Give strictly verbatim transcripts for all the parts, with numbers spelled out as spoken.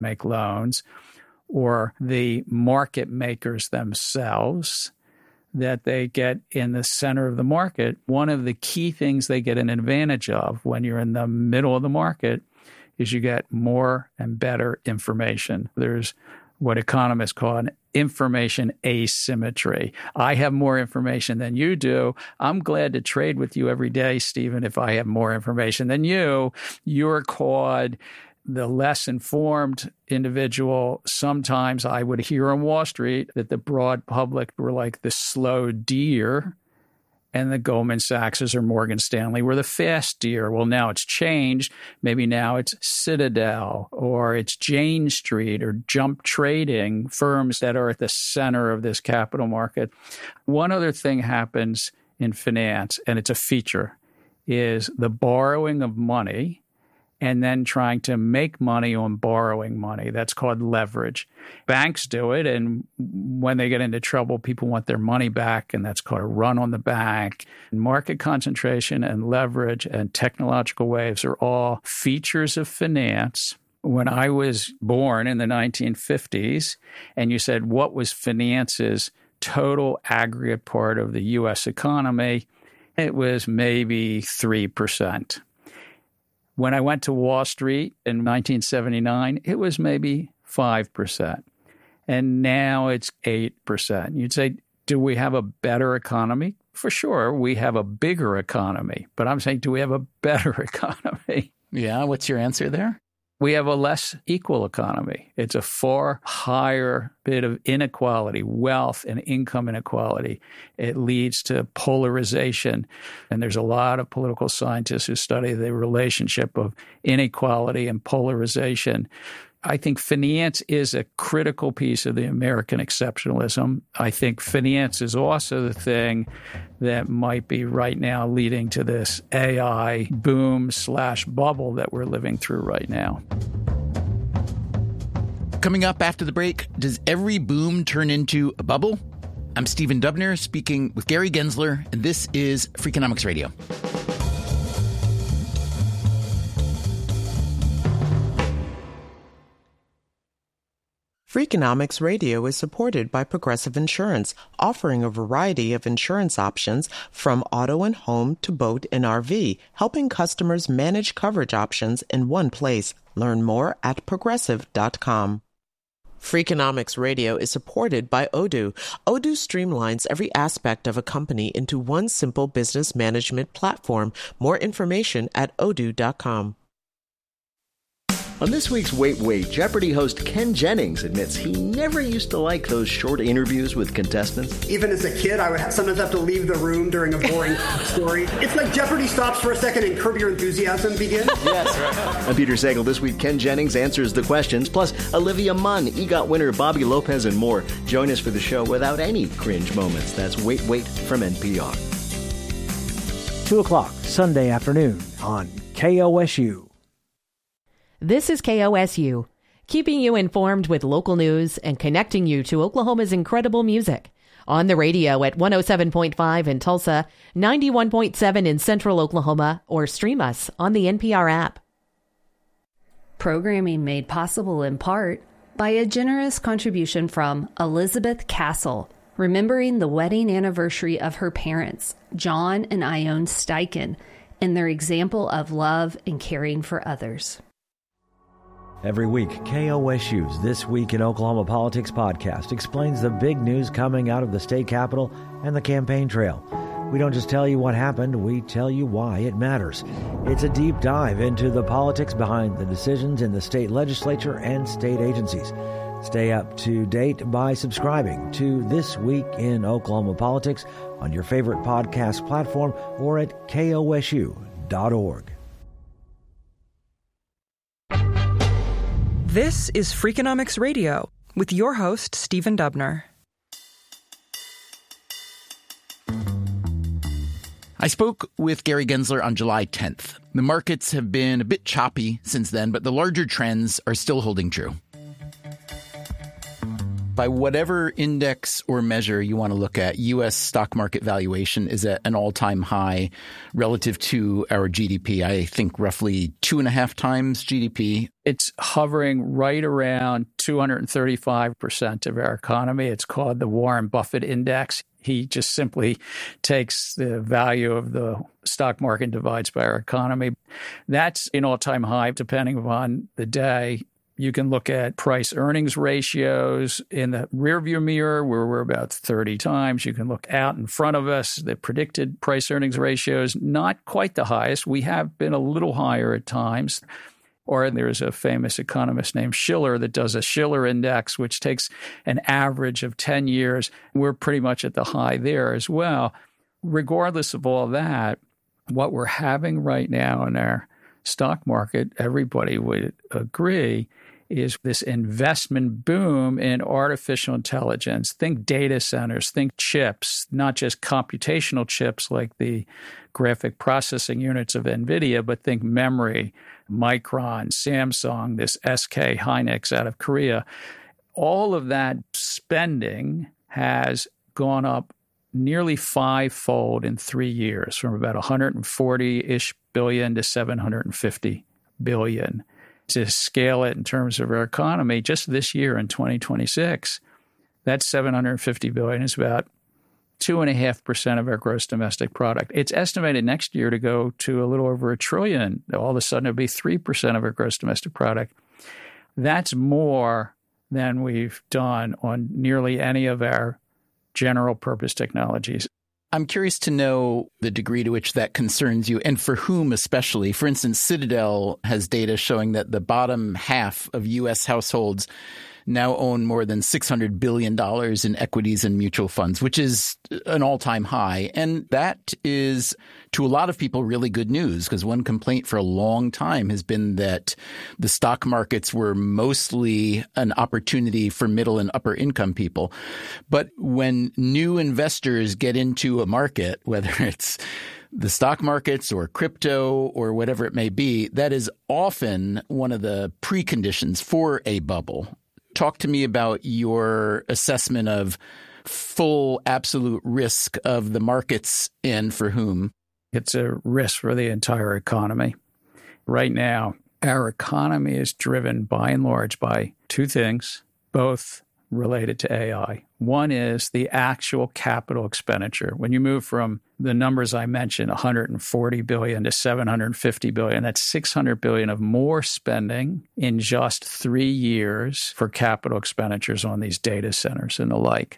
make loans, or the market makers themselves that they get in the center of the market. One of the key things they get an advantage of when you're in the middle of the market is you get more and better information. There's what economists call an information asymmetry. I have more information than you do. I'm glad to trade with you every day, Stephen, if I have more information than you. You're called the less informed individual. Sometimes I would hear on Wall Street that the broad public were like the slow deer, and the Goldman Sachs or Morgan Stanley were the fast deer. Well, now it's changed. Maybe now it's Citadel or it's Jane Street or Jump Trading, firms that are at the center of this capital market. One other thing happens in finance, and it's a feature, is the borrowing of money and then trying to make money on borrowing money. That's called leverage. Banks do it, and when they get into trouble, people want their money back, and that's called a run on the bank. Market concentration and leverage and technological waves are all features of finance. When I was born in the nineteen fifties, and you said, what was finance's total aggregate part of the U S economy? It was maybe three percent. When I went to Wall Street in nineteen seventy-nine, it was maybe five percent. And now it's eight percent. You'd say, do we have a better economy? For sure, we have a bigger economy. But I'm saying, do we have a better economy? Yeah, what's your answer there? We have a less equal economy. It's a far higher bit of inequality, wealth and income inequality. It leads to polarization. And there's a lot of political scientists who study the relationship of inequality and polarization. I think finance is a critical piece of the American exceptionalism. I think finance is also the thing that might be right now leading to this A I boom slash bubble that we're living through right now. Coming up after the break, does every boom turn into a bubble? I'm Stephen Dubner speaking with Gary Gensler, and this is Freakonomics Radio. Freakonomics Radio is supported by Progressive Insurance, offering a variety of insurance options from auto and home to boat and R V, helping customers manage coverage options in one place. Learn more at progressive dot com. Freakonomics Radio is supported by Odoo. Odoo streamlines every aspect of a company into one simple business management platform. More information at odoo dot com. On this week's Wait, Wait, Jeopardy host Ken Jennings admits he never used to like those short interviews with contestants. Even as a kid, I would sometimes have to leave the room during a boring story. It's like Jeopardy stops for a second and Curb Your Enthusiasm begins. Yes, right. I'm Peter Sagal. This week, Ken Jennings answers the questions, plus Olivia Munn, EGOT winner Bobby Lopez, and more. Join us for the show without any cringe moments. That's Wait, Wait from N P R. two o'clock Sunday afternoon on K O S U. This is K O S U, keeping you informed with local news and connecting you to Oklahoma's incredible music. On the radio at one oh seven point five in Tulsa, ninety-one point seven in Central Oklahoma, or stream us on the N P R app. Programming made possible in part by a generous contribution from Elizabeth Castle, remembering the wedding anniversary of her parents, John and Ione Steichen, and their example of love and caring for others. Every week, K O S U's This Week in Oklahoma Politics podcast explains the big news coming out of the state capitol and the campaign trail. We don't just tell you what happened, we tell you why it matters. It's a deep dive into the politics behind the decisions in the state legislature and state agencies. Stay up to date by subscribing to This Week in Oklahoma Politics on your favorite podcast platform or at K O S U dot org. This is Freakonomics Radio with your host, Stephen Dubner. I spoke with Gary Gensler on July tenth. The markets have been a bit choppy since then, but the larger trends are still holding true. By whatever index or measure you want to look at, U S stock market valuation is at an all-time high relative to our G D P. I think roughly two and a half times G D P. It's hovering right around two hundred thirty-five percent of our economy. It's called the Warren Buffett Index. He just simply takes the value of the stock market and divides by our economy. That's an all-time high, depending upon the day. You can look at price-earnings ratios in the rearview mirror, where we're about thirty times. You can look out in front of us. The predicted price-earnings ratios, not quite the highest. We have been a little higher at times. Or there's a famous economist named Shiller that does a Shiller index, which takes an average of ten years. We're pretty much at the high there as well. Regardless of all that, what we're having right now in our stock market, everybody would agree, is this investment boom in artificial intelligence. Think data centers, think chips, not just computational chips like the graphic processing units of NVIDIA, but think memory, Micron, Samsung, this S K Hynix out of Korea. All of that spending has gone up nearly fivefold in three years, from about one hundred forty-ish billion to seven hundred fifty billion. To scale it in terms of our economy, just this year in twenty twenty-six, that seven hundred fifty billion is about two point five percent of our gross domestic product. It's estimated next year to go to a little over a trillion. All of a sudden, it'll be three percent of our gross domestic product. That's more than we've done on nearly any of our general purpose technologies. I'm curious to know the degree to which that concerns you, and for whom especially. For instance, Citadel has data showing that the bottom half of U S households now own more than six hundred billion dollars in equities and mutual funds, which is an all-time high. And that is, to a lot of people, really good news, because one complaint for a long time has been that the stock markets were mostly an opportunity for middle and upper income people. But when new investors get into a market, whether it's the stock markets or crypto or whatever it may be, that is often one of the preconditions for a bubble. Talk to me about your assessment of full absolute risk of the markets and for whom. It's a risk for the entire economy. Right now, our economy is driven by and large by two things, both related to A I. One is the actual capital expenditure. When you move from the numbers I mentioned, one hundred forty billion dollars to seven hundred fifty billion dollars, that's six hundred billion dollars of more spending in just three years for capital expenditures on these data centers and the like.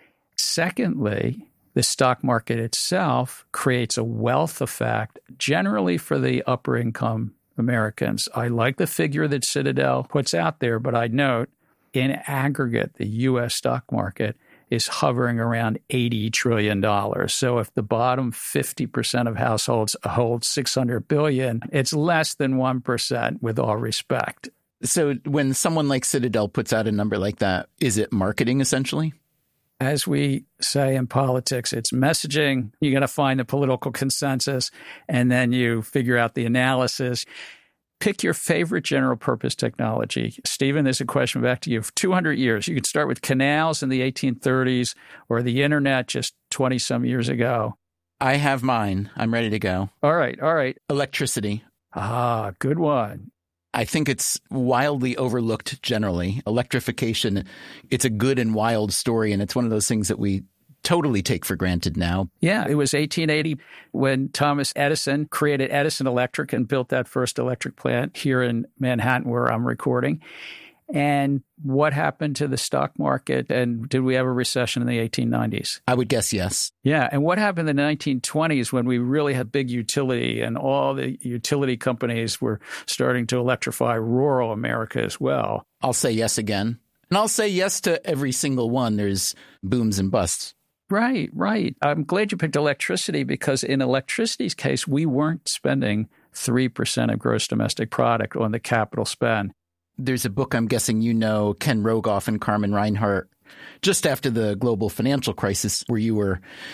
Secondly, the stock market itself creates a wealth effect, generally for the upper income Americans. I like the figure that Citadel puts out there, but I note in aggregate, the U S stock market is hovering around eighty trillion dollars. So if the bottom fifty percent of households hold six hundred billion dollars, it's less than one percent, with all respect. So when someone like Citadel puts out a number like that, is it marketing essentially? As we say in politics, it's messaging. You got to find the political consensus, and then you figure out the analysis. Pick your favorite general purpose technology. Stephen, there's a question back to you. For two hundred years, you could start with canals in the eighteen thirties or the internet just twenty-some years ago. I have mine. I'm ready to go. All right, all right. Electricity. Ah, good one. I think it's wildly overlooked generally. Electrification, it's a good and wild story, and it's one of those things that we totally take for granted now. Yeah, it was eighteen eighty when Thomas Edison created Edison Electric and built that first electric plant here in Manhattan, where I'm recording. And what happened to the stock market? And did we have a recession in the eighteen nineties? I would guess yes. Yeah. And what happened in the nineteen twenties when we really had big utility and all the utility companies were starting to electrify rural America as well? I'll say yes again. And I'll say yes to every single one. There's booms and busts. Right, right. I'm glad you picked electricity, because in electricity's case, we weren't spending three percent of gross domestic product on the capital spend. There's a book I'm guessing you know, Ken Rogoff and Carmen Reinhart, just after the global financial crisis, where you were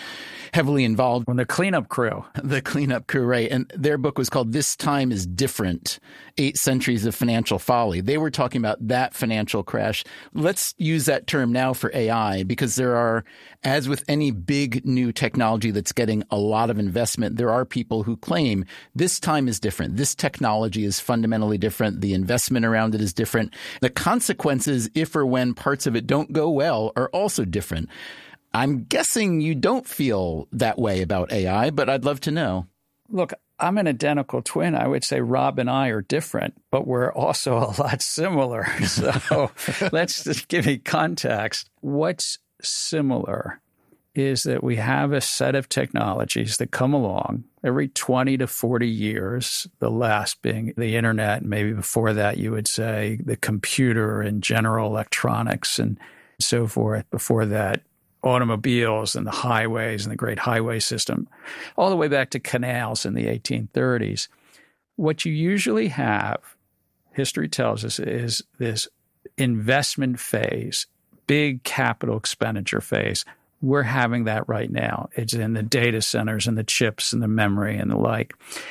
heavily involved. When the cleanup crew. The cleanup crew, right. And their book was called This Time is Different, Eight Centuries of Financial Folly. They were talking about that financial crash. Let's use that term now for A I, because there are, as with any big new technology that's getting a lot of investment, there are people who claim this time is different. This technology is fundamentally different. The investment around it is different. The consequences, if or when parts of it don't go well, are also different. I'm guessing you don't feel that way about A I, but I'd love to know. Look, I'm an identical twin. I would say Rob and I are different, but we're also a lot similar. So let's just give you context. What's similar is that we have a set of technologies that come along every twenty to forty years, the last being the internet. Maybe before that, you would say the computer and general electronics and so forth. Before that, automobiles and the highways and the great highway system, all the way back to canals in the eighteen thirties. What you usually have, history tells us, is this investment phase, big capital expenditure phase. We're having that right now. It's in the data centers and the chips and the memory and the like.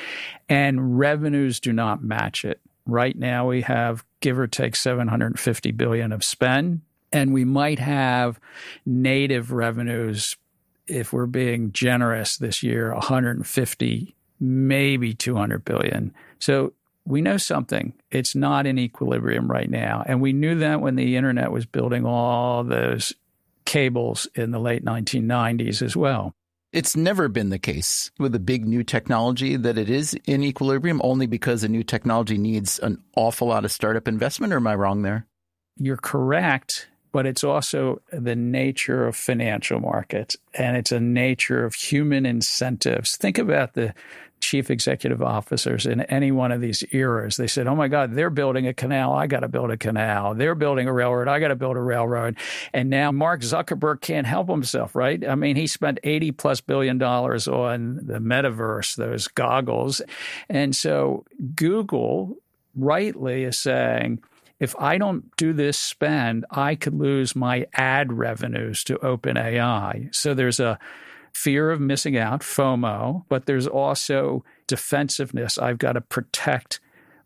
And revenues do not match it. Right now we have, give or take, seven hundred fifty billion dollars of spend. And we might have native revenues, if we're being generous this year, one hundred fifty, maybe two hundred billion. So we know something. It's not in equilibrium right now. And we knew that when the internet was building all those cables in the late nineteen nineties as well. It's never been the case with a big new technology that it is in equilibrium only because a new technology needs an awful lot of startup investment, or am I wrong there? You're correct. But it's also the nature of financial markets, and it's a nature of human incentives. Think about the chief executive officers in any one of these eras. They said, oh, my God, they're building a canal. I got to build a canal. They're building a railroad. I got to build a railroad. And now Mark Zuckerberg can't help himself, right? I mean, he spent eighty plus billion dollars on the metaverse, those goggles. And so Google rightly is saying, if I don't do this spend, I could lose my ad revenues to OpenAI. So there's a fear of missing out, FOMO, but there's also defensiveness. I've got to protect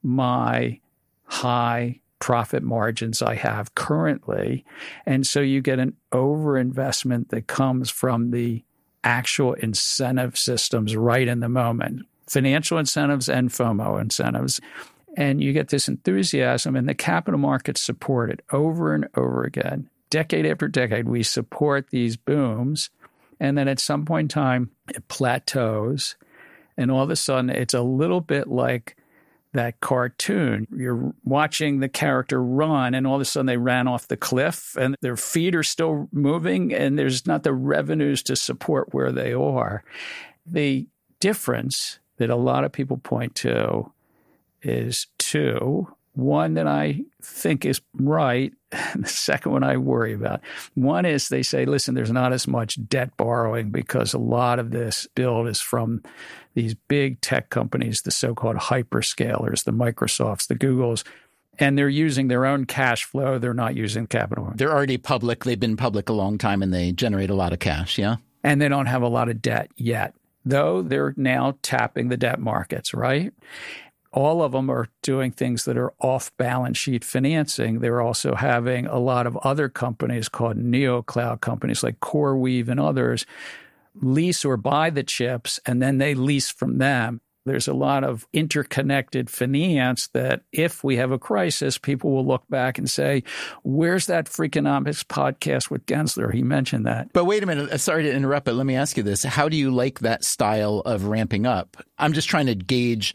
my high profit margins I have currently. And so you get an overinvestment that comes from the actual incentive systems right in the moment, financial incentives and FOMO incentives. And you get this enthusiasm, and the capital markets support it over and over again. Decade after decade, we support these booms. And then at some point in time, it plateaus. And all of a sudden, it's a little bit like that cartoon. You're watching the character run, and all of a sudden they ran off the cliff, and their feet are still moving, and there's not the revenues to support where they are. The difference that a lot of people point to is two. One that I think is right, and the second one I worry about. One is they say, listen, there's not as much debt borrowing because a lot of this build is from these big tech companies, the so-called hyperscalers, the Microsofts, the Googles, and they're using their own cash flow. They're not using capital. They're already public. They've been public a long time, and they generate a lot of cash, yeah? And they don't have a lot of debt yet, though they're now tapping the debt markets, right? All of them are doing things that are off-balance sheet financing. They're also having a lot of other companies called neo-cloud companies like CoreWeave and others lease or buy the chips, and then they lease from them. There's a lot of interconnected finance that if we have a crisis, people will look back and say, where's that Freakonomics podcast with Gensler? He mentioned that. But wait a minute. Sorry to interrupt, but let me ask you this. How do you like that style of ramping up? I'm just trying to gauge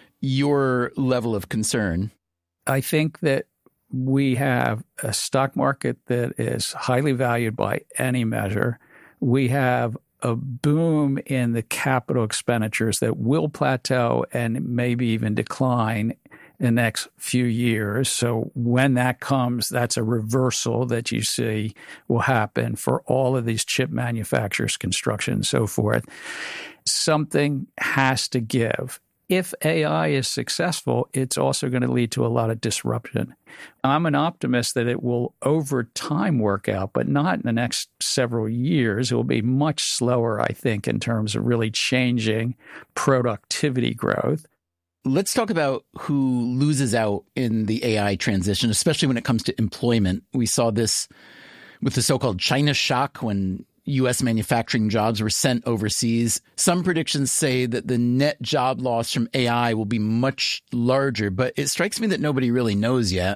your level of concern. I think that we have a stock market that is highly valued by any measure. We have a boom in the capital expenditures that will plateau and maybe even decline in the next few years. So when that comes, that's a reversal that you see will happen for all of these chip manufacturers, construction, and so forth. Something has to give. if A I is successful, it's also going to lead to a lot of disruption. I'm an optimist that it will over time work out, but not in the next several years. It will be much slower, I think, in terms of really changing productivity growth. Let's talk about who loses out in the A I transition, especially when it comes to employment. We saw this with the so-called China shock when U S manufacturing jobs were sent overseas. Some predictions say that the net job loss from A I will be much larger, but it strikes me that nobody really knows yet.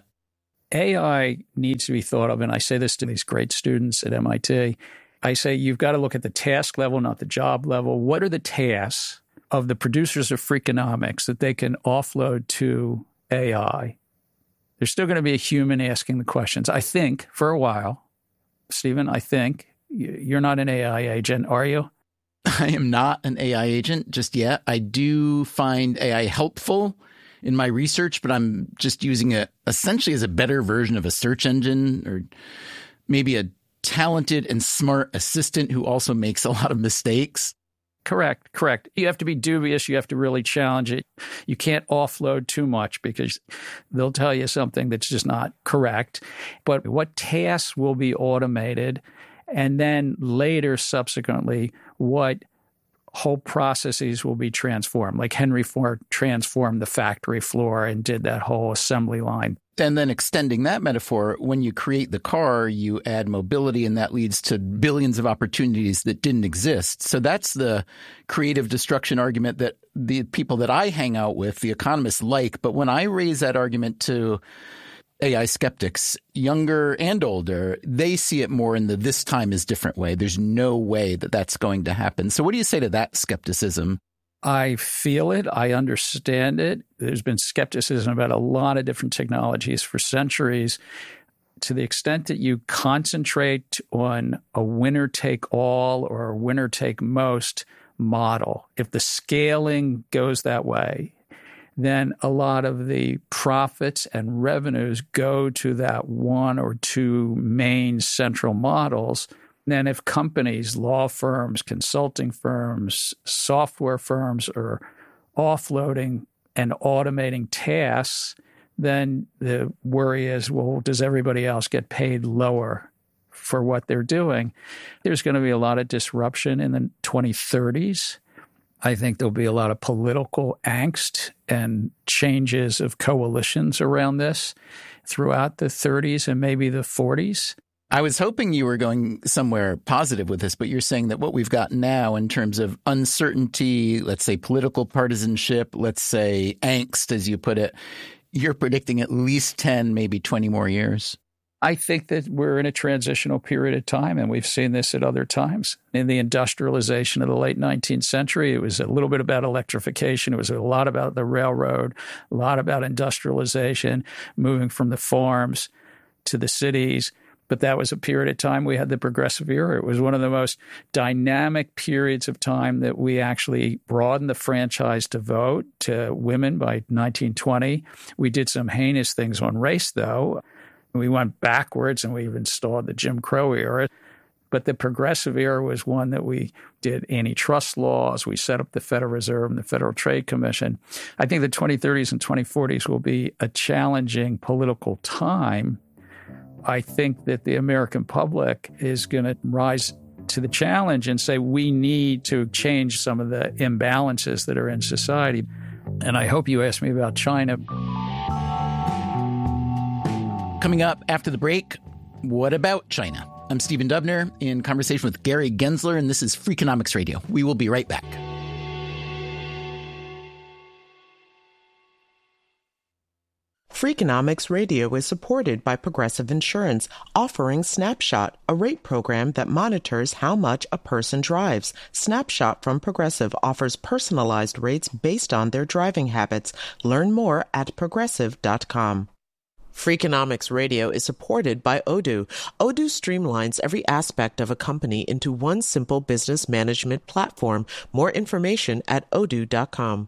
A I needs to be thought of, and I say this to these great students at M I T. I say you've got to look at the task level, not the job level. What are the tasks of the producers of Freakonomics that they can offload to A I? There's still going to be a human asking the questions. I think for a while, Stephen, I think you're not an A I agent, are you? I am not an A I agent just yet. I do find A I helpful in my research, but I'm just using it essentially as a better version of a search engine, or maybe a talented and smart assistant who also makes a lot of mistakes. Correct, correct. You have to be dubious. You have to really challenge it. You can't offload too much because they'll tell you something that's just not correct. But what tasks will be automated, and then later, subsequently, what whole processes will be transformed. Like Henry Ford transformed the factory floor and did that whole assembly line. And then extending that metaphor, when you create the car, you add mobility, and that leads to billions of opportunities that didn't exist. So that's the creative destruction argument that the people that I hang out with, the economists, like. But when I raise that argument to A I skeptics, younger and older, they see it more in the this time is different way. There's no way that that's going to happen. So what do you say to that skepticism? I feel it. I understand it. There's been skepticism about a lot of different technologies for centuries. To the extent that you concentrate on a winner-take-all or a winner-take-most model, if the scaling goes that way, then a lot of the profits and revenues go to that one or two main central models. Then if companies, law firms, consulting firms, software firms are offloading and automating tasks, then the worry is, well, does everybody else get paid lower for what they're doing? There's going to be a lot of disruption in the twenty thirties. I think there'll be a lot of political angst and changes of coalitions around this throughout the thirties and maybe the forties. I was hoping you were going somewhere positive with this, but you're saying that what we've got now in terms of uncertainty, let's say political partisanship, let's say angst, as you put it, you're predicting at least ten, maybe twenty more years. I think that we're in a transitional period of time, and we've seen this at other times. In the industrialization of the late nineteenth century, it was a little bit about electrification. It was a lot about the railroad, a lot about industrialization, moving from the farms to the cities. But that was a period of time we had the progressive era. It was one of the most dynamic periods of time that we actually broadened the franchise to vote to women by nineteen twenty. We did some heinous things on race, though. We went backwards, and we installed the Jim Crow era. But the progressive era was one that we did antitrust laws. We set up the Federal Reserve and the Federal Trade Commission. I think the twenty thirties and twenty forties will be a challenging political time. I think that the American public is going to rise to the challenge and say we need to change some of the imbalances that are in society. And I hope you asked me about China. Coming up after the break, what about China? I'm Stephen Dubner in conversation with Gary Gensler, and this is Freakonomics Radio. We will be right back. Freakonomics Radio is supported by Progressive Insurance, offering Snapshot, a rate program that monitors how much a person drives. Snapshot from Progressive offers personalized rates based on their driving habits. Learn more at progressive dot com. Freakonomics Radio is supported by Odoo. Odoo streamlines every aspect of a company into one simple business management platform. More information at odoo dot com.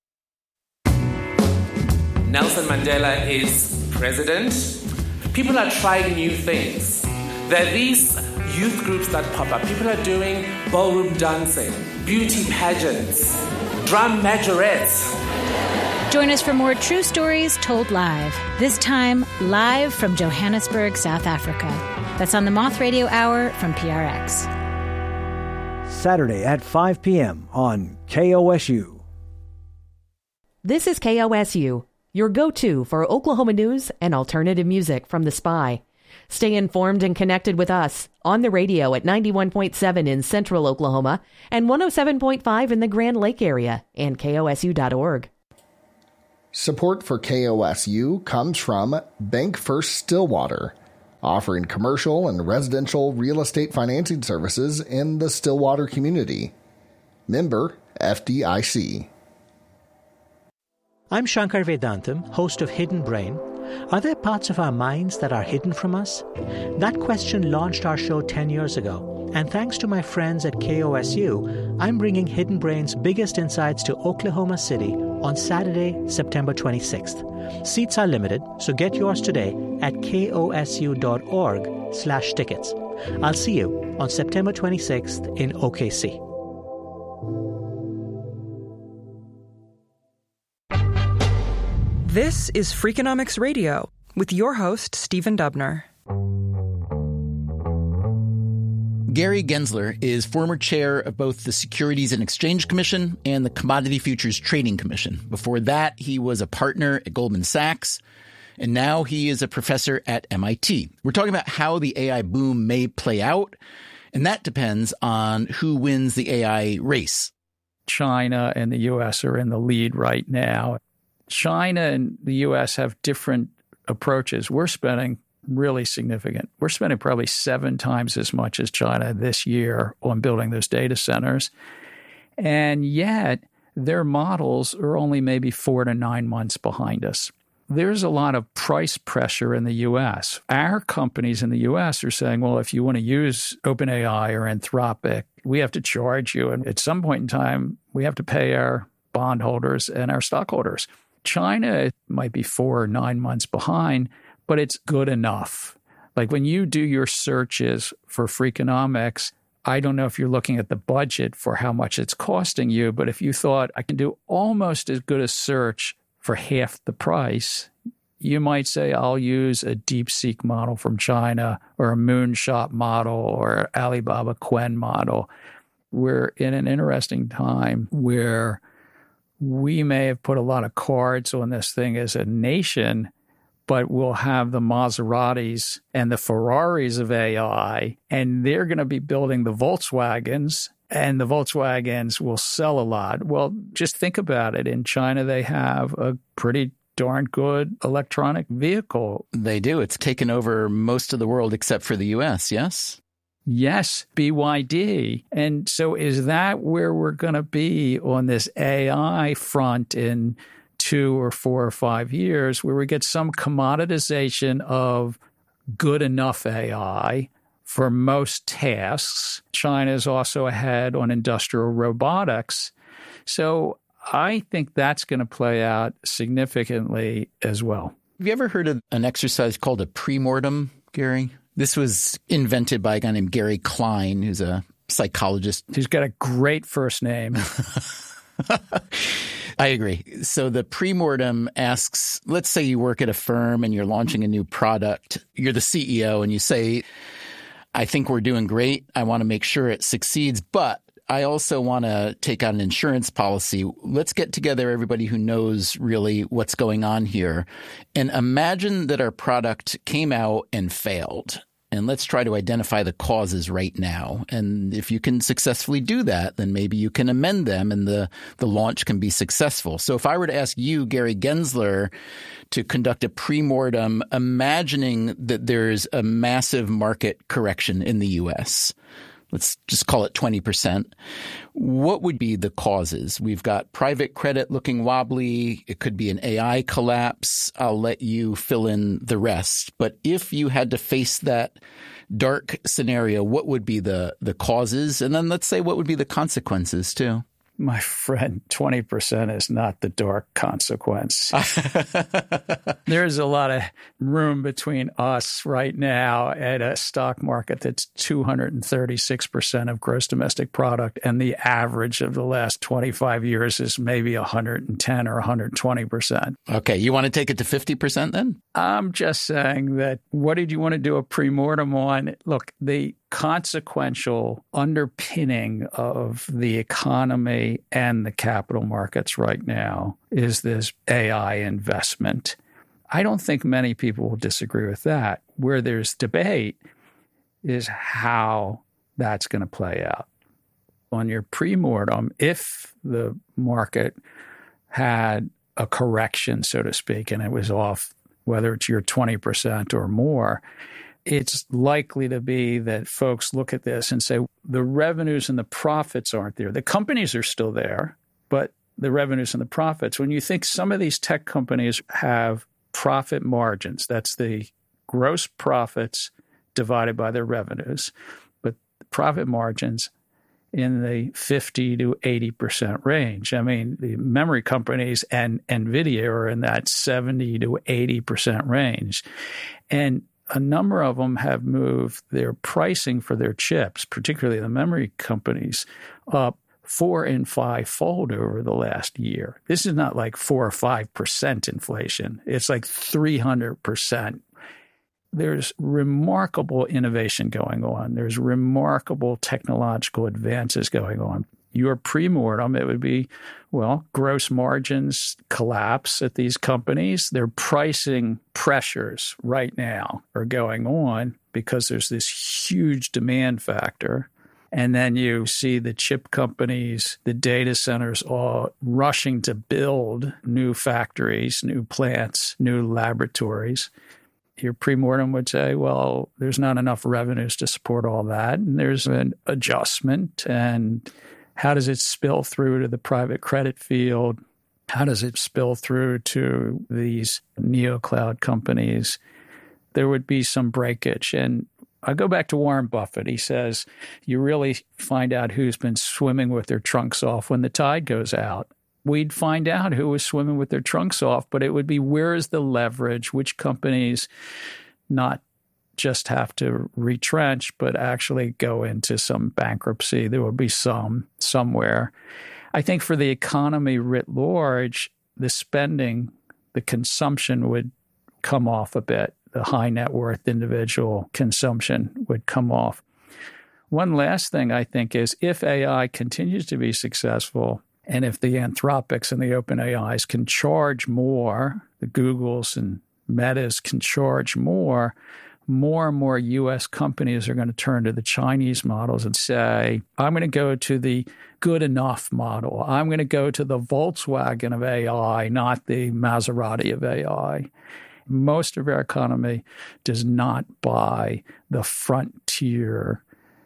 Nelson Mandela is president. People are trying new things. There are these youth groups that pop up. People are doing ballroom dancing, beauty pageants, drum majorettes. Join us for more true stories told live. This time, live from Johannesburg, South Africa. That's on the Moth Radio Hour from P R X. Saturday at five p.m. on K O S U. This is K O S U, your go-to for Oklahoma news and alternative music from The Spy. Stay informed and connected with us on the radio at ninety-one point seven in central Oklahoma and one oh seven point five in the Grand Lake area and K O S U dot org. Support for K O S U comes from Bank First Stillwater, offering commercial and residential real estate financing services in the Stillwater community. Member F D I C. I'm Shankar Vedantam, host of Hidden Brain. Are there parts of our minds that are hidden from us? That question launched our show ten years ago, and thanks to my friends at K O S U, I'm bringing Hidden Brain's biggest insights to Oklahoma City on Saturday, September twenty-sixth. Seats are limited, so get yours today at kosu.org slash tickets. I'll see you on September twenty-sixth in O K C. This is Freakonomics Radio with your host, Stephen Dubner. Gary Gensler is former chair of both the Securities and Exchange Commission and the Commodity Futures Trading Commission. Before that, he was a partner at Goldman Sachs, and now he is a professor at M I T. We're talking about how the A I boom may play out, and that depends on who wins the A I race. China and the U S are in the lead right now. China and the U S have different approaches. We're spending really significant. We're spending probably seven times as much as China this year on building those data centers. And yet their models are only maybe four to nine months behind us. There's a lot of price pressure in the U S. Our companies in the U S are saying, well, if you want to use OpenAI or Anthropic, we have to charge you. And at some point in time, we have to pay our bondholders and our stockholders. China might be four or nine months behind, but it's good enough. Like when you do your searches for Freakonomics, I don't know if you're looking at the budget for how much it's costing you, but if you thought I can do almost as good a search for half the price, you might say I'll use a DeepSeek model from China or a Moonshot model or Alibaba Qwen model. We're in an interesting time where we may have put a lot of cards on this thing as a nation, but we'll have the Maseratis and the Ferraris of A I, and they're going to be building the Volkswagens, and the Volkswagens will sell a lot. Well, just think about it. In China, they have a pretty darn good electronic vehicle. They do. It's taken over most of the world except for the U S, yes? Yes, B Y D. And so is that where we're going to be on this A I front in two or four or five years, where we get some commoditization of good enough A I for most tasks? China is also ahead on industrial robotics. So I think that's going to play out significantly as well. Have you ever heard of an exercise called a premortem, Gary? This was invented by a guy named Gary Klein, who's a psychologist. He's got a great first name. I agree. So the premortem asks, let's say you work at a firm and you're launching a new product. You're the C E O and you say, I think we're doing great. I want to make sure it succeeds, but I also want to take out an insurance policy. Let's get together everybody who knows really what's going on here and imagine that our product came out and failed. And let's try to identify the causes right now. And if you can successfully do that, then maybe you can amend them and the, the launch can be successful. So if I were to ask you, Gary Gensler, to conduct a premortem, imagining that there's a massive market correction in the U S, let's just call it twenty percent. What would be the causes? We've got private credit looking wobbly. It could be an A I collapse. I'll let you fill in the rest. But if you had to face that dark scenario, what would be the, the causes? And then let's say what would be the consequences too? My friend, twenty percent is not the dark consequence. There's a lot of room between us right now at a stock market that's two hundred thirty-six percent of gross domestic product, and the average of the last twenty-five years is maybe one hundred ten or one hundred twenty percent. Okay, you want to take it to fifty percent then? I'm just saying that what did you want to do a premortem on? Look, the consequential underpinning of the economy and the capital markets right now is this A I investment. I don't think many people will disagree with that. Where there's debate is how that's going to play out. On your premortem, if the market had a correction, so to speak, and it was off, whether it's your twenty percent or more, it's likely to be that folks look at this and say, the revenues and the profits aren't there. The companies are still there, but the revenues and the profits, when you think some of these tech companies have profit margins, that's the gross profits divided by their revenues, but profit margins in the fifty to eighty percent range. I mean, the memory companies and NVIDIA are in that seventy to eighty percent range. And a number of them have moved their pricing for their chips, particularly the memory companies, up four and five fold over the last year. This is not like four or five percent inflation. It's like three hundred percent. There's remarkable innovation going on. There's remarkable technological advances going on. Your premortem, it would be, well, gross margins collapse at these companies. Their pricing pressures right now are going on because there's this huge demand factor. And then you see the chip companies, the data centers all rushing to build new factories, new plants, new laboratories. Your premortem would say, well, there's not enough revenues to support all that. And there's an adjustment. And how does it spill through to the private credit field? How does it spill through to these neo-cloud companies? There would be some breakage. And I go back to Warren Buffett. He says, you really find out who's been swimming with their trunks off when the tide goes out. We'd find out who was swimming with their trunks off, but it would be, where is the leverage? Which companies not just have to retrench, but actually go into some bankruptcy? There will be some somewhere. I think for the economy writ large, the spending, the consumption would come off a bit. The high net worth individual consumption would come off. One last thing I think is, if A I continues to be successful, and if the Anthropics and the OpenAIs can charge more, the Googles and Metas can charge more, more and more U S companies are going to turn to the Chinese models and say, I'm going to go to the good enough model. I'm going to go to the Volkswagen of A I, not the Maserati of A I. Most of our economy does not buy the frontier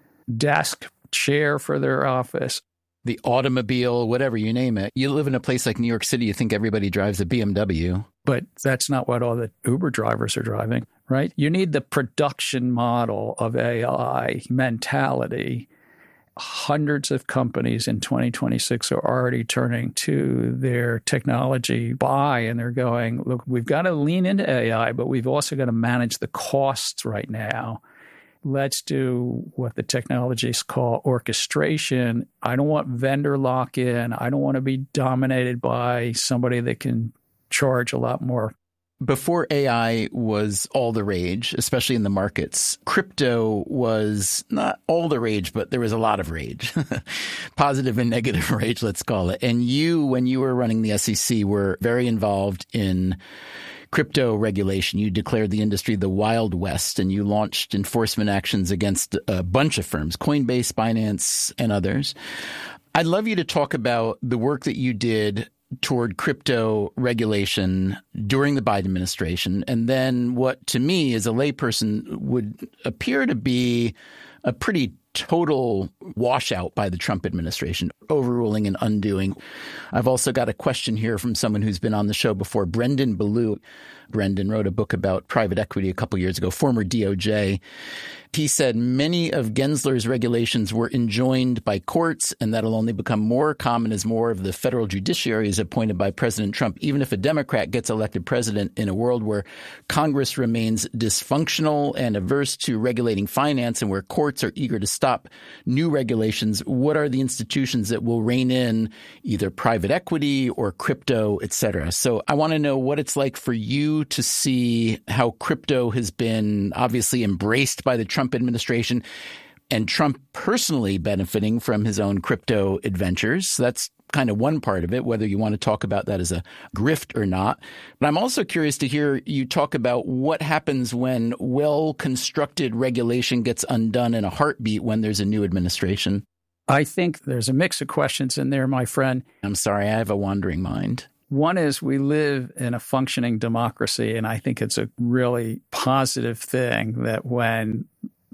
desk, chair for their office. The automobile, whatever you name it. You live in a place like New York City, you think everybody drives a B M W. But that's not what all the Uber drivers are driving, right? You need the production model of A I mentality. Hundreds of companies in twenty twenty-six are already turning to their technology buy, and they're going, look, we've got to lean into A I, but we've also got to manage the costs right now. Let's do what the technologists call orchestration. I don't want vendor lock-in. I don't want to be dominated by somebody that can charge a lot more. Before A I was all the rage, especially in the markets, crypto was not all the rage, but there was a lot of rage. Positive and negative rage, let's call it. And you, when you were running the S E C, were very involved in crypto regulation. You declared the industry the Wild West, and you launched enforcement actions against a bunch of firms, Coinbase, Binance, and others. I'd love you to talk about the work that you did toward crypto regulation during the Biden administration, and then what to me as a layperson would appear to be a pretty total washout by the Trump administration, overruling and undoing. I've also got a question here from someone who's been on the show before, Brendan Ballou. Brendan wrote a book about private equity a couple years ago, former D O J. He said many of Gensler's regulations were enjoined by courts, and that'll only become more common as more of the federal judiciary is appointed by President Trump. Even if a Democrat gets elected president in a world where Congress remains dysfunctional and averse to regulating finance and where courts are eager to stop new regulations, what are the institutions that will rein in either private equity or crypto, et cetera? So I want to know what it's like for you to see how crypto has been obviously embraced by the Trump administration and Trump personally benefiting from his own crypto adventures. So that's kind of one part of it, whether you want to talk about that as a grift or not. But I'm also curious to hear you talk about what happens when well-constructed regulation gets undone in a heartbeat when there's a new administration. I think there's a mix of questions in there, my friend. I'm sorry, I have a wandering mind. One is we live in a functioning democracy, and I think it's a really positive thing that when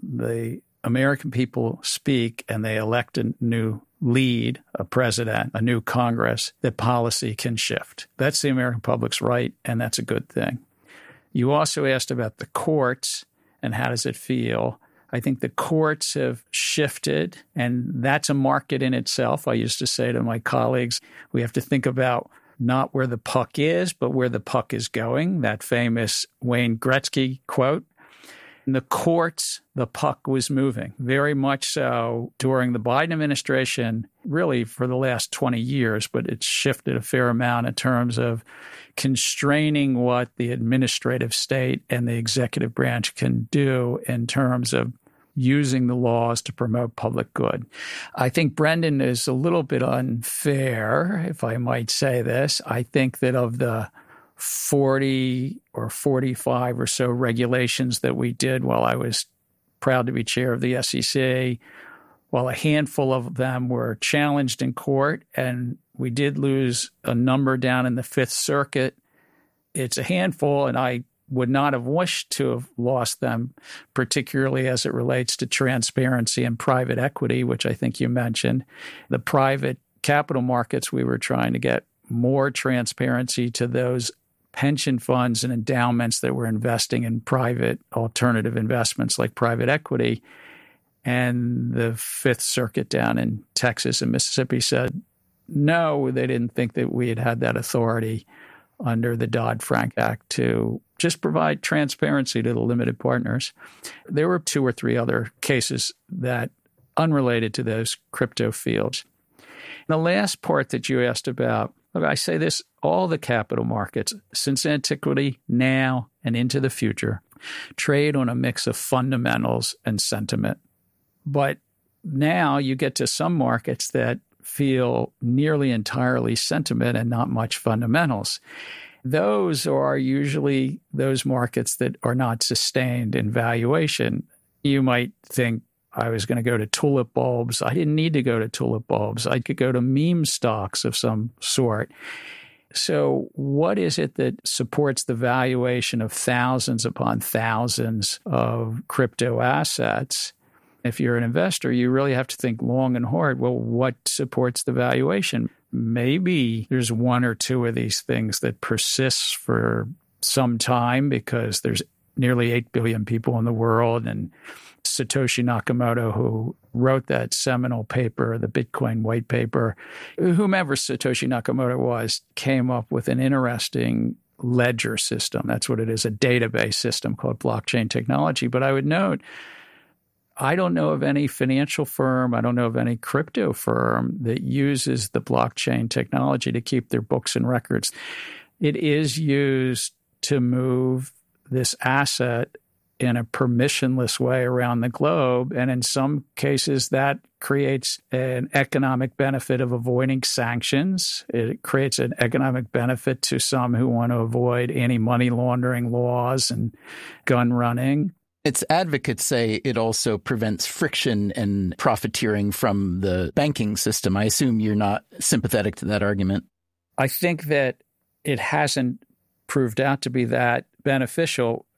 the American people speak and they elect a new lead, a president, a new Congress, that policy can shift. That's the American public's right, and that's a good thing. You also asked about the courts and how does it feel. I think the courts have shifted, and that's a market in itself. I used to say to my colleagues, we have to think about not where the puck is, but where the puck is going, that famous Wayne Gretzky quote. In the courts, the puck was moving, very much so during the Biden administration, really for the last twenty years, but it's shifted a fair amount in terms of constraining what the administrative state and the executive branch can do in terms of using the laws to promote public good. I think Brendan is a little bit unfair, if I might say this. I think that of the forty or forty-five or so regulations that we did while I was proud to be chair of the S E C, while a handful of them were challenged in court, and we did lose a number down in the Fifth Circuit, it's a handful, and I would not have wished to have lost them, particularly as it relates to transparency and private equity, which I think you mentioned. The private capital markets, we were trying to get more transparency to those pension funds and endowments that were investing in private alternative investments like private equity. And the Fifth Circuit down in Texas and Mississippi said, no, they didn't think that we had had that authority under the Dodd-Frank Act to just provide transparency to the limited partners. There were two or three other cases that unrelated to those crypto fields. And the last part that you asked about, look, I say this, all the capital markets, since antiquity, now, and into the future, trade on a mix of fundamentals and sentiment. But now you get to some markets that feel nearly entirely sentiment and not much fundamentals. Those are usually those markets that are not sustained in valuation. You might think I was going to go to tulip bulbs. I didn't need to go to tulip bulbs. I could go to meme stocks of some sort. So what is it that supports the valuation of thousands upon thousands of crypto assets? If you're an investor, you really have to think long and hard. Well, what supports the valuation? Maybe there's one or two of these things that persists for some time because there's nearly eight billion people in the world. And Satoshi Nakamoto, who wrote that seminal paper, the Bitcoin white paper, whomever Satoshi Nakamoto was, came up with an interesting ledger system. That's what it is, a database system called blockchain technology. But I would note, I don't know of any financial firm, I don't know of any crypto firm that uses the blockchain technology to keep their books and records. It is used to move this asset in a permissionless way around the globe. And in some cases, that creates an economic benefit of avoiding sanctions. It creates an economic benefit to some who want to avoid anti-money laundering laws and gun running. Its advocates say it also prevents friction and profiteering from the banking system. I assume you're not sympathetic to that argument. I think that it hasn't proved out to be that beneficial.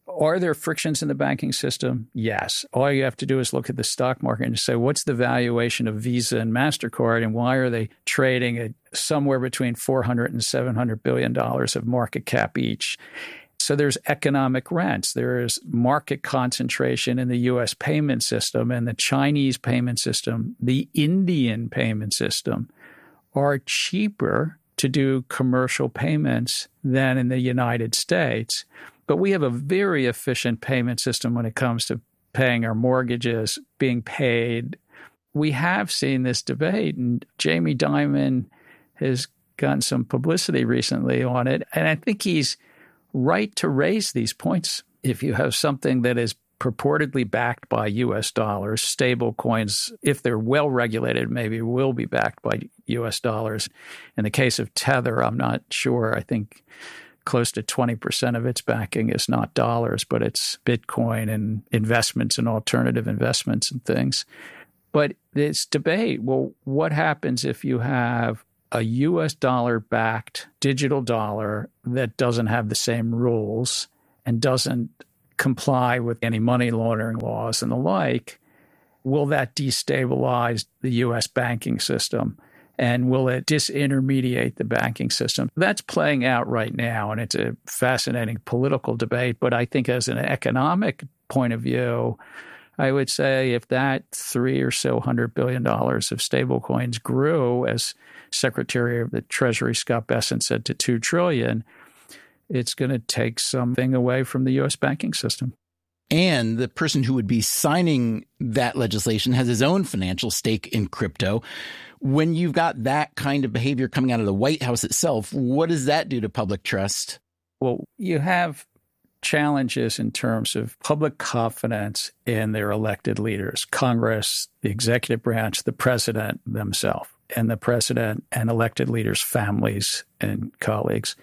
Are there frictions in the banking system? Yes. All you have to do is look at the stock market and say, what's the valuation of Visa and MasterCard, and why are they trading at somewhere between four hundred and seven hundred billion dollars of market cap each? So there's economic rents. There is market concentration in the U S payment system, and the Chinese payment system, the Indian payment system are cheaper to do commercial payments than in the United States. But we have a very efficient payment system when it comes to paying our mortgages, being paid. We have seen this debate, and Jamie Dimon has gotten some publicity recently on it. And I think he's right to raise these points. If you have something that is purportedly backed by U S dollars, stable coins, if they're well regulated, maybe will be backed by U S dollars. In the case of Tether, I'm not sure. I think close to twenty percent of its backing is not dollars, but it's Bitcoin and investments and alternative investments and things. But this debate, well, what happens if you have a U S dollar-backed digital dollar that doesn't have the same rules and doesn't comply with any money laundering laws and the like? Will that destabilize the U S banking system? And will it disintermediate the banking system? That's playing out right now, and it's a fascinating political debate. But I think as an economic point of view, I would say if that three or so hundred billion dollars of stablecoins grew, as Secretary of the Treasury Scott Bessent said, to two trillion dollars, it's going to take something away from the U S banking system. And the person who would be signing that legislation has his own financial stake in crypto. When you've got that kind of behavior coming out of the White House itself, what does that do to public trust? Well, you have challenges in terms of public confidence in their elected leaders, Congress, the executive branch, the president themselves, and the president and elected leaders' families and colleagues.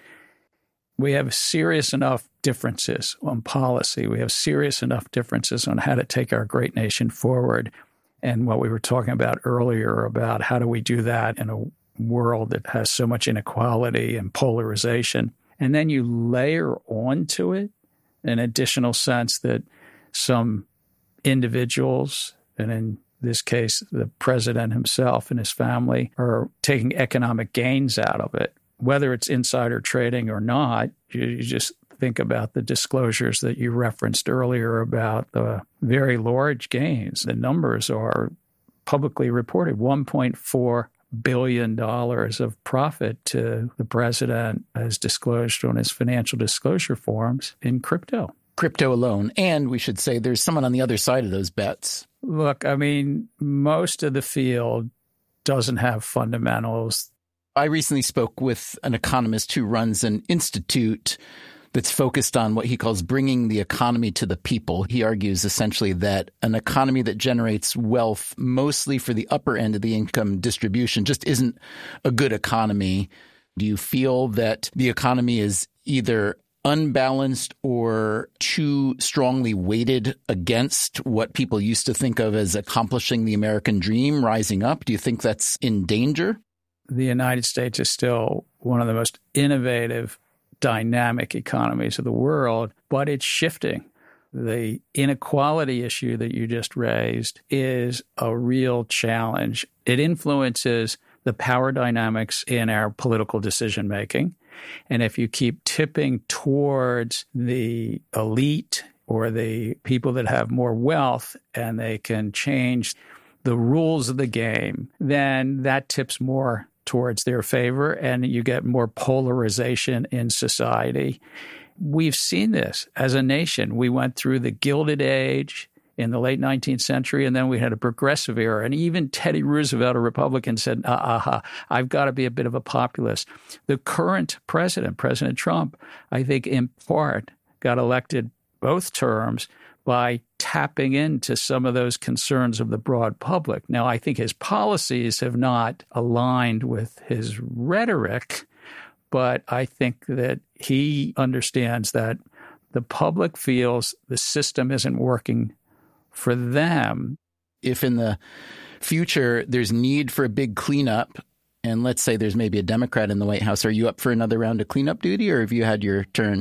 We have serious enough differences on policy. We have serious enough differences on how to take our great nation forward. And what we were talking about earlier about how do we do that in a world that has so much inequality and polarization. And then you layer onto it an additional sense that some individuals, and in this case, the president himself and his family, are taking economic gains out of it. Whether it's insider trading or not, you, you just think about the disclosures that you referenced earlier about the very large gains. The numbers are publicly reported, one point four billion dollars of profit to the president as disclosed on his financial disclosure forms in crypto. Crypto alone. And we should say there's someone on the other side of those bets. Look, I mean, most of the field doesn't have fundamentals. I recently spoke with an economist who runs an institute that's focused on what he calls bringing the economy to the people. He argues essentially that an economy that generates wealth mostly for the upper end of the income distribution just isn't a good economy. Do you feel that the economy is either unbalanced or too strongly weighted against what people used to think of as accomplishing the American dream, rising up? Do you think that's in danger? The United States is still one of the most innovative, dynamic economies of the world, but it's shifting. The inequality issue that you just raised is a real challenge. It influences the power dynamics in our political decision-making. And if you keep tipping towards the elite or the people that have more wealth and they can change the rules of the game, then that tips more towards their favor, and you get more polarization in society. We've seen this as a nation. We went through the Gilded Age in the late nineteenth century, and then we had a progressive era. And even Teddy Roosevelt, a Republican, said, aha, I've got to be a bit of a populist. The current president, President Trump, I think in part got elected both terms by tapping into some of those concerns of the broad public. Now, I think his policies have not aligned with his rhetoric, but I think that he understands that the public feels the system isn't working for them. If in the future there's need for a big cleanup, and let's say there's maybe a Democrat in the White House, are you up for another round of cleanup duty, or have you had your turn?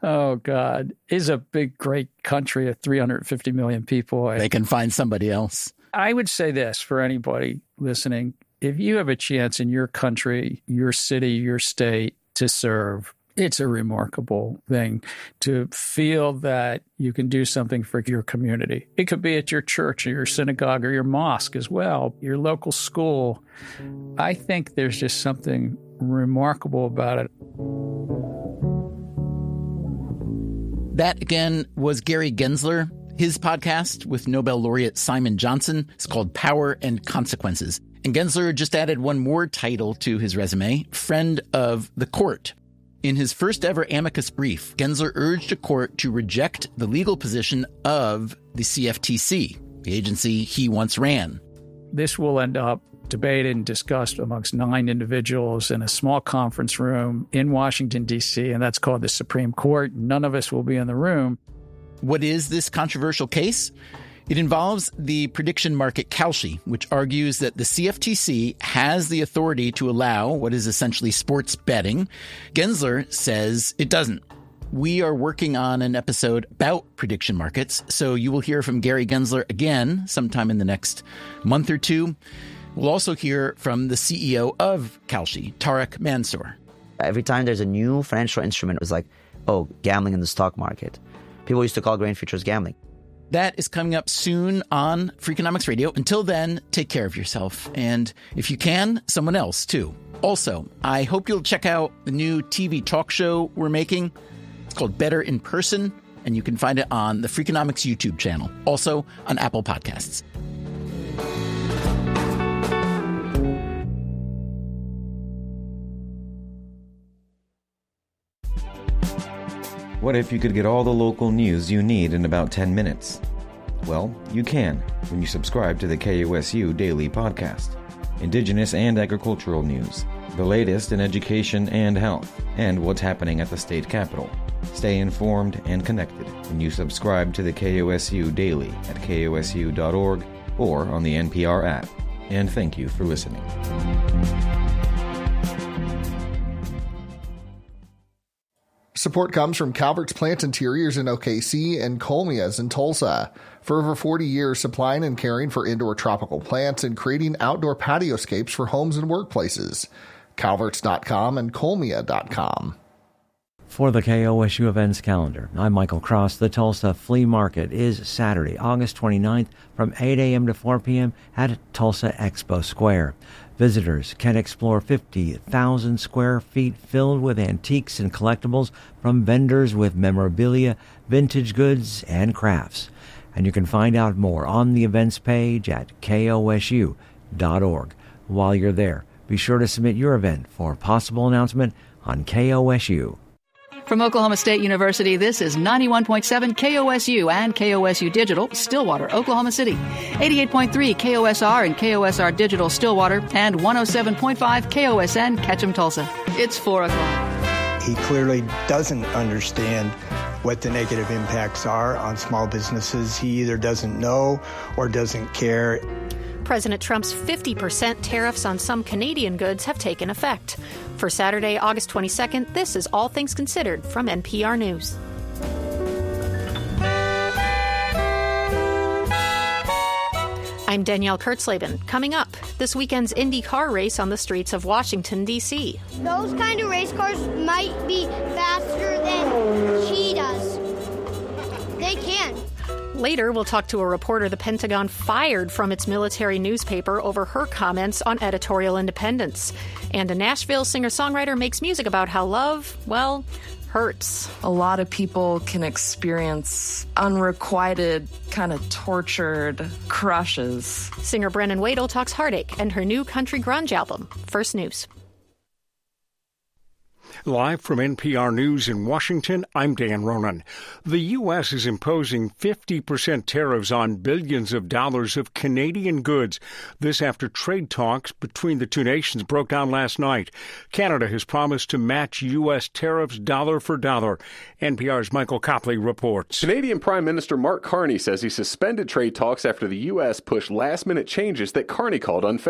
Oh, God. Is a big, great country of three hundred fifty million people. They can find somebody else. I would say this for anybody listening. If you have a chance in your country, your city, your state to serve, it's a remarkable thing to feel that you can do something for your community. It could be at your church or your synagogue or your mosque as well, your local school. I think there's just something remarkable about it. That, again, was Gary Gensler. His podcast with Nobel laureate Simon Johnson is called Power and Consequences. And Gensler just added one more title to his resume, Friend of the Court. In his first ever amicus brief, Gensler urged a court to reject the legal position of the C F T C, the agency he once ran. This will end up debated and discussed amongst nine individuals in a small conference room in Washington, D C, and that's called the Supreme Court. None of us will be in the room. What is this controversial case? It involves the prediction market Kalshi, which argues that the C F T C has the authority to allow what is essentially sports betting. Gensler says it doesn't. We are working on an episode about prediction markets, so you will hear from Gary Gensler again sometime in the next month or two. We'll also hear from the C E O of Kalshi, Tarek Mansour. Every time there's a new financial instrument, it was like, oh, gambling in the stock market. People used to call grain futures gambling. That is coming up soon on Freakonomics Radio. Until then, take care of yourself. And if you can, someone else, too. Also, I hope you'll check out the new T V talk show we're making. It's called Better in Person, and you can find it on the Freakonomics YouTube channel, also on Apple Podcasts. What if you could get all the local news you need in about ten minutes? Well, you can when you subscribe to the K O S U Daily Podcast. Indigenous and agricultural news, the latest in education and health, and what's happening at the state capitol. Stay informed and connected when you subscribe to the K O S U Daily at K O S U dot org or on the N P R app. And thank you for listening. Support comes from Calvert's Plant Interiors in O K C and Colmia's in Tulsa. For over forty years, supplying and caring for indoor tropical plants and creating outdoor patioscapes for homes and workplaces. Calverts dot com and Colmia dot com. For the K O S U events calendar, I'm Michael Cross. The Tulsa Flea Market is Saturday, August twenty-ninth from eight a.m. to four p.m. at Tulsa Expo Square. Visitors can explore fifty thousand square feet filled with antiques and collectibles from vendors with memorabilia, vintage goods, and crafts. And you can find out more on the events page at K O S U dot org. While you're there, be sure to submit your event for possible announcement on K O S U. From Oklahoma State University, this is ninety-one point seven K O S U and K O S U Digital, Stillwater, Oklahoma City. eighty-eight point three K O S R and K O S R Digital, Stillwater, and one oh seven point five K O S N, Ketchum, Tulsa. It's four o'clock. He clearly doesn't understand what the negative impacts are on small businesses. He either doesn't know or doesn't care. President Trump's fifty percent tariffs on some Canadian goods have taken effect. For Saturday, August twenty-second, this is All Things Considered from N P R News. I'm Danielle Kurtzleben. Coming up, this weekend's Indy car race on the streets of Washington, D C. Those kind of race cars might be faster than cheetahs. They can. Later, we'll talk to a reporter the Pentagon fired from its military newspaper over her comments on editorial independence. And a Nashville singer-songwriter makes music about how love, well, hurts. A lot of people can experience unrequited, kind of tortured crushes. Singer Brennan Wadle talks heartache and her new country grunge album. First News. Live from N P R News in Washington, I'm Dan Ronan. The U S is imposing fifty percent tariffs on billions of dollars of Canadian goods. This after trade talks between the two nations broke down last night. Canada has promised to match U S tariffs dollar for dollar. N P R's Michael Copley reports. Canadian Prime Minister Mark Carney says he suspended trade talks after the U S pushed last-minute changes that Carney called unfair.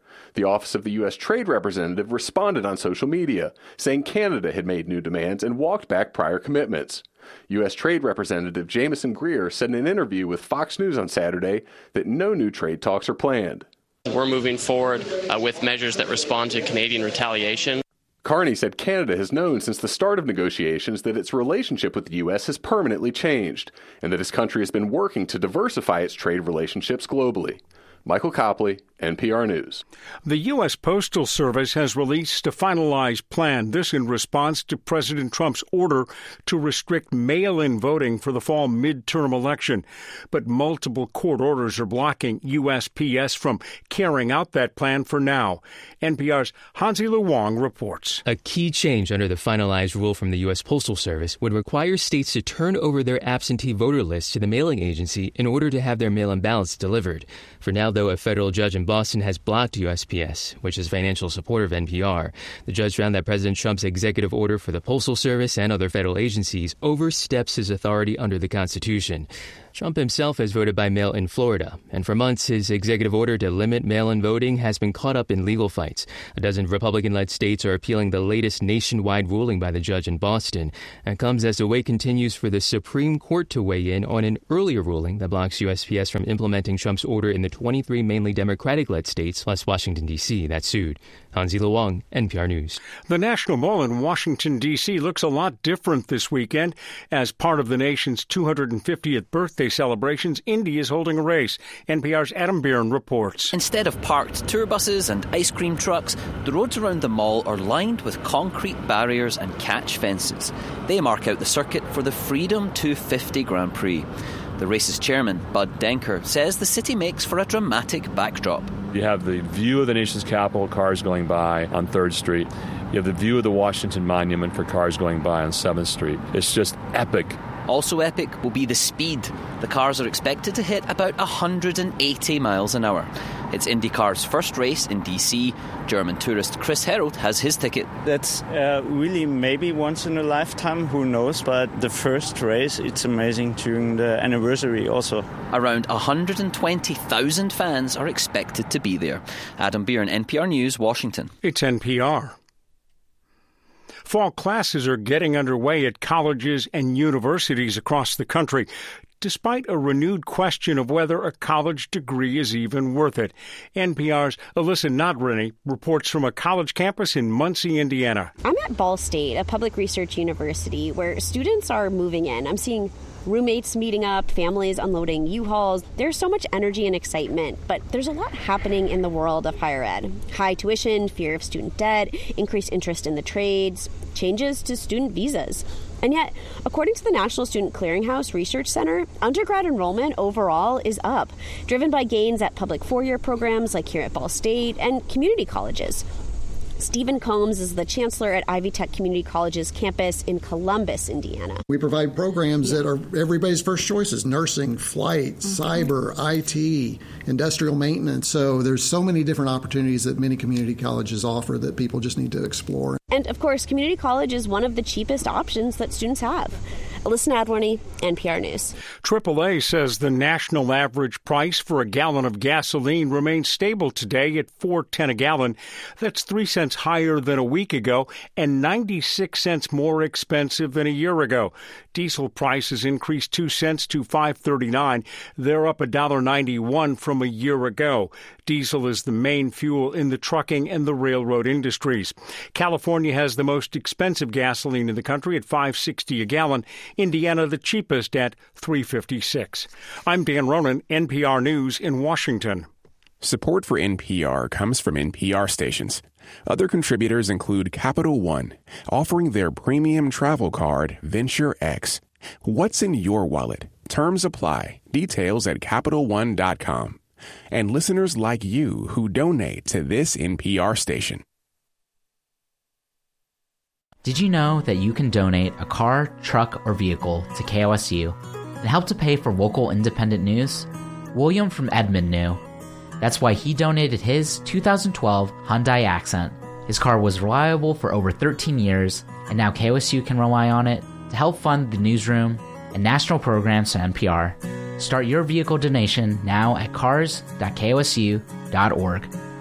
The Office of the U S Trade Representative responded on social media, saying Canada had made new demands and walked back prior commitments. U S Trade Representative Jameson Greer said in an interview with Fox News on Saturday that no new trade talks are planned. We're moving forward uh, with measures that respond to Canadian retaliation. Carney said Canada has known since the start of negotiations that its relationship with the U S has permanently changed, and that his country has been working to diversify its trade relationships globally. Michael Copley, N P R News. The U S Postal Service has released a finalized plan, this in response to President Trump's order to restrict mail-in voting for the fall midterm election. But multiple court orders are blocking U S P S from carrying out that plan for now. N P R's Hansi Lu Wong reports. A key change under the finalized rule from the U S Postal Service would require states to turn over their absentee voter lists to the mailing agency in order to have their mail-in ballots delivered. For now, though, a federal judge in Boston has blocked U S P S, which is a financial supporter of N P R. The judge found that President Trump's executive order for the Postal Service and other federal agencies oversteps his authority under the Constitution. Trump himself has voted by mail in Florida, and for months his executive order to limit mail-in voting has been caught up in legal fights. A dozen Republican-led states are appealing the latest nationwide ruling by the judge in Boston, and comes as the wait continues for the Supreme Court to weigh in on an earlier ruling that blocks U S P S from implementing Trump's order in the twenty-three mainly Democratic-led states, plus Washington, D C, that sued. Hansi Lu Wong, N P R News. The National Mall in Washington, D C looks a lot different this weekend. As part of the nation's two hundred fiftieth birthday celebrations, Indy is holding a race. N P R's Adam Byrne reports. Instead of parked tour buses and ice cream trucks, the roads around the mall are lined with concrete barriers and catch fences. They mark out the circuit for the Freedom two fifty Grand Prix. The race's chairman, Bud Denker, says the city makes for a dramatic backdrop. You have the view of the nation's capital, cars going by on third street. You have the view of the Washington Monument for cars going by on seventh street. It's just epic. Also epic will be the speed. The cars are expected to hit about one hundred eighty miles an hour. It's IndyCar's first race in D C. German tourist Chris Herold has his ticket. That's uh, really maybe once in a lifetime, who knows, but the first race, it's amazing during the anniversary also. Around one hundred twenty thousand fans are expected to be there. Adam Byrne, N P R News, Washington. It's N P R. Fall classes are getting underway at colleges and universities across the country, despite a renewed question of whether a college degree is even worth it. N P R's Alyssa Nadriny reports from a college campus in Muncie, Indiana. I'm at Ball State, a public research university, where students are moving in. I'm seeing roommates meeting up, families unloading U-Hauls. There's so much energy and excitement, but there's a lot happening in the world of higher ed. High tuition, fear of student debt, increased interest in the trades, changes to student visas. And yet, according to the National Student Clearinghouse Research Center, undergrad enrollment overall is up, driven by gains at public four-year programs like here at Ball State and community colleges. Stephen Combs is the chancellor at Ivy Tech Community College's campus in Columbus, Indiana. We provide programs that are everybody's first choices: nursing, flight, mm-hmm. cyber, I T, industrial maintenance. So there's so many different opportunities that many community colleges offer that people just need to explore. And of course, community college is one of the cheapest options that students have. Alyssa Nadworny, N P R News. triple A says the national average price for a gallon of gasoline remains stable today at four dollars and ten cents a gallon. That's three cents higher than a week ago and ninety-six cents more expensive than a year ago. Diesel prices increased two cents to five dollars and thirty-nine cents. They're up one dollar and ninety-one cents from a year ago. Diesel is the main fuel in the trucking and the railroad industries. California has the most expensive gasoline in the country at five dollars and sixty cents a gallon. Indiana the cheapest at three dollars and fifty-six cents. I'm Dan Ronan, N P R News in Washington. Support for N P R comes from N P R stations. Other contributors include Capital One, offering their premium travel card, Venture X. What's in your wallet? Terms apply. Details at Capital One dot com. And listeners like you who donate to this N P R station. Did you know that you can donate a car, truck, or vehicle to K O S U and help to pay for local independent news? William from Edmond knew. That's why he donated his two thousand twelve Hyundai Accent. His car was reliable for over thirteen years, and now K O S U can rely on it to help fund the newsroom and national programs to N P R. Start your vehicle donation now at cars dot K O S U dot org.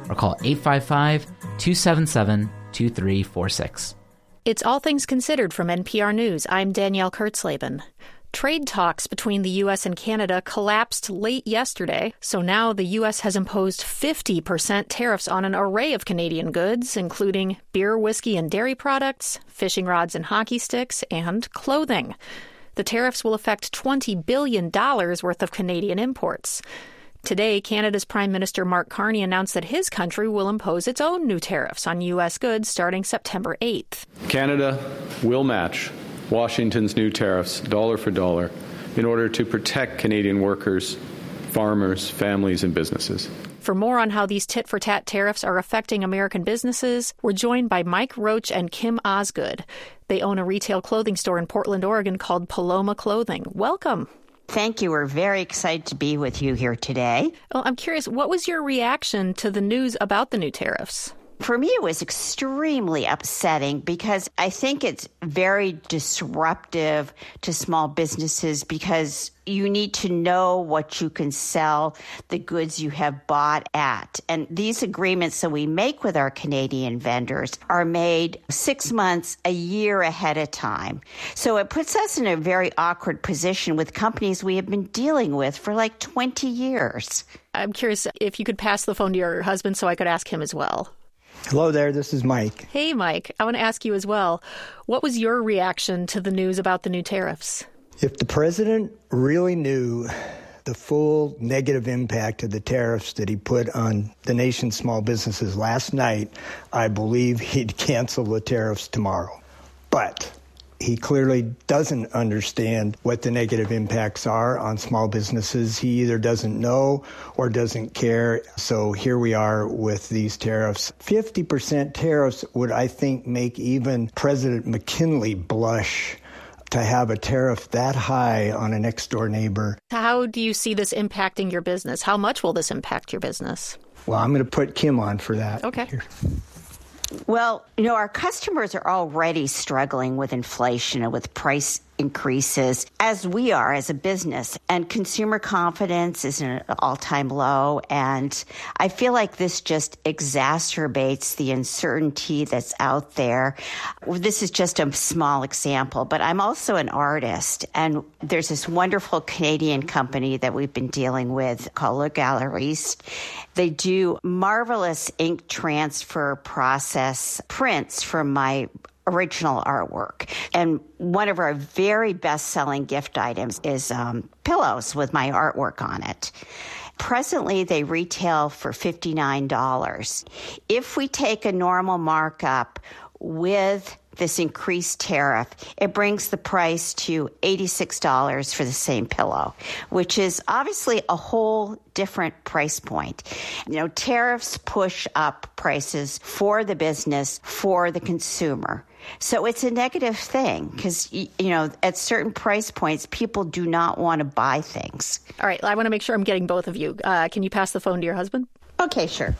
or call eight five five, two seven seven, two three four six. It's All Things Considered from N P R News. I'm Danielle Kurtzleben. Trade talks between the U S and Canada collapsed late yesterday, so now the U S has imposed fifty percent tariffs on an array of Canadian goods, including beer, whiskey, and dairy products, fishing rods and hockey sticks, and clothing. The tariffs will affect twenty billion dollars worth of Canadian imports. Today, Canada's Prime Minister Mark Carney announced that his country will impose its own new tariffs on U S goods starting September eighth. Canada will match Washington's new tariffs dollar for dollar in order to protect Canadian workers, farmers, families, and businesses. For more on how these tit-for-tat tariffs are affecting American businesses, we're joined by Mike Roach and Kim Osgood. They own a retail clothing store in Portland, Oregon called Paloma Clothing. Welcome. Thank you. We're very excited to be with you here today. Well, I'm curious, what was your reaction to the news about the new tariffs? For me, it was extremely upsetting because I think it's very disruptive to small businesses because you need to know what you can sell the goods you have bought at. And these agreements that we make with our Canadian vendors are made six months, a year ahead of time. So it puts us in a very awkward position with companies we have been dealing with for like twenty years. I'm curious if you could pass the phone to your husband so I could ask him as well. Hello there, this is Mike. Hey, Mike. I want to ask you as well, what was your reaction to the news about the new tariffs? If the president really knew the full negative impact of the tariffs that he put on the nation's small businesses last night, I believe he'd cancel the tariffs tomorrow. But he clearly doesn't understand what the negative impacts are on small businesses. He either doesn't know or doesn't care. So here we are with these tariffs. fifty percent tariffs would, I think, make even President McKinley blush to have a tariff that high on a next-door neighbor. How do you see this impacting your business? How much will this impact your business? Well, I'm going to put Kim on for that. Okay. Here. Well, you know, our customers are already struggling with inflation and with price increases, as we are as a business. And consumer confidence is at an all-time low. And I feel like this just exacerbates the uncertainty that's out there. This is just a small example, but I'm also an artist. And there's this wonderful Canadian company that we've been dealing with called Le Galeriste. They do marvelous ink transfer process prints from my original artwork. And one of our very best-selling gift items is um, pillows with my artwork on it. Presently, they retail for fifty-nine dollars. If we take a normal markup with this increased tariff, it brings the price to eighty-six dollars for the same pillow, which is obviously a whole different price point. You know, tariffs push up prices for the business, for the consumer. So it's a negative thing because, you know, at certain price points, people do not want to buy things. All right. I want to make sure I'm getting both of you. Uh, can you pass the phone to your husband? Okay, sure.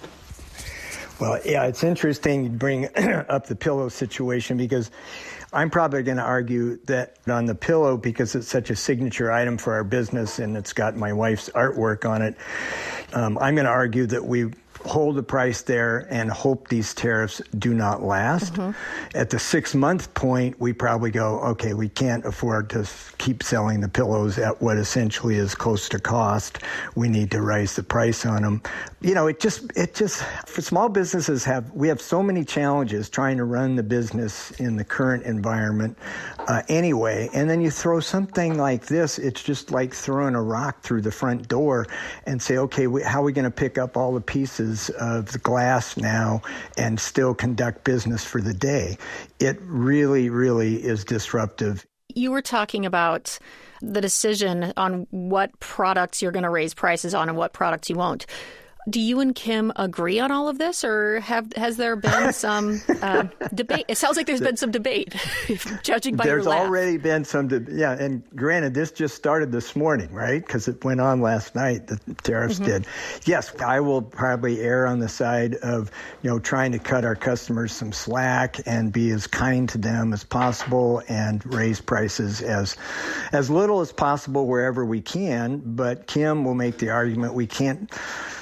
Well, yeah, it's interesting you bring up the pillow situation because I'm probably going to argue that on the pillow, because it's such a signature item for our business and it's got my wife's artwork on it, um, I'm going to argue that we hold the price there and hope these tariffs do not last. Mm-hmm. At the six-month point, we probably go, okay, we can't afford to keep selling the pillows at what essentially is close to cost. We need to raise the price on them. You know, it just, it just, for small businesses have, we have so many challenges trying to run the business in the current environment uh, anyway. And then you throw something like this, it's just like throwing a rock through the front door and say, okay, we, how are we going to pick up all the pieces of the glass now and still conduct business for the day? It really, really is disruptive. You were talking about the decision on what products you're going to raise prices on and what products you won't. Do you and Kim agree on all of this, or have has there been some uh, debate? It sounds like there's been some debate, judging by there's your laugh. There's already been some, de- yeah. And granted, this just started this morning, right? Because it went on last night. The tariffs mm-hmm. did. Yes, I will probably err on the side of, you know, trying to cut our customers some slack and be as kind to them as possible and raise prices as as little as possible wherever we can. But Kim will make the argument we can't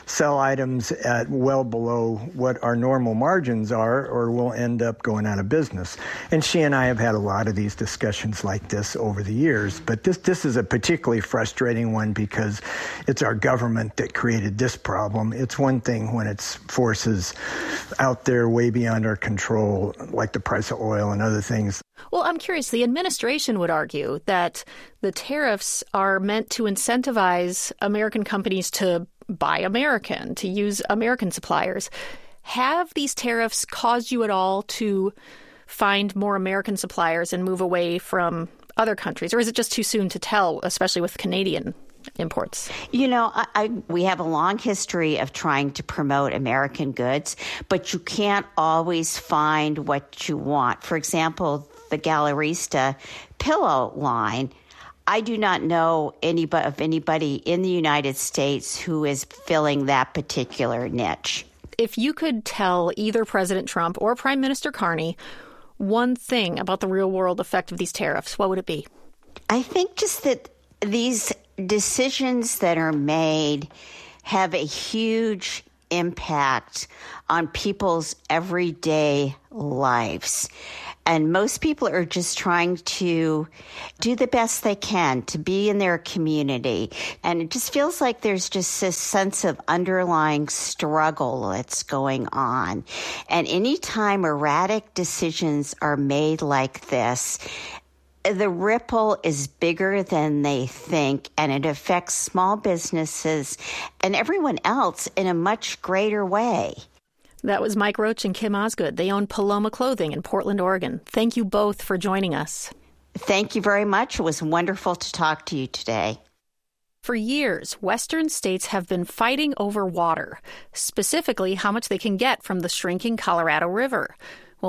sell items at well below what our normal margins are, or we'll end up going out of business. And she and I have had a lot of these discussions like this over the years, but this, this is a particularly frustrating one because it's our government that created this problem. It's one thing when it's forces out there way beyond our control, like the price of oil and other things. Well, I'm curious. The administration would argue that the tariffs are meant to incentivize American companies to buy American, to use American suppliers. Have these tariffs caused you at all to find more American suppliers and move away from other countries? Or is it just too soon to tell, especially with Canadian imports? You know, I, I, we have a long history of trying to promote American goods, but you can't always find what you want. For example, the Gallerista pillow line, I do not know anybody, of anybody in the United States who is filling that particular niche. If you could tell either President Trump or Prime Minister Carney one thing about the real-world effect of these tariffs, what would it be? I think just that these decisions that are made have a huge impact on people's everyday lives. And most people are just trying to do the best they can to be in their community. And it just feels like there's just this sense of underlying struggle that's going on. And anytime erratic decisions are made like this, the ripple is bigger than they think, and it affects small businesses and everyone else in a much greater way. That was Mike Roach and Kim Osgood. They own Paloma Clothing in Portland, Oregon. Thank you both for joining us. Thank you very much. It was wonderful to talk to you today. For years, Western states have been fighting over water, specifically how much they can get from the shrinking Colorado River.